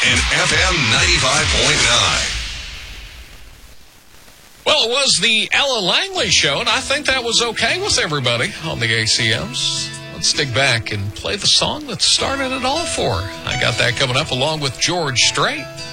and FM 95.9. Well, it was the Ella Langley Show, and I think that was okay with everybody on the ACMs. Let's dig back and play the song that started it all for her. I got that coming up along with George Strait.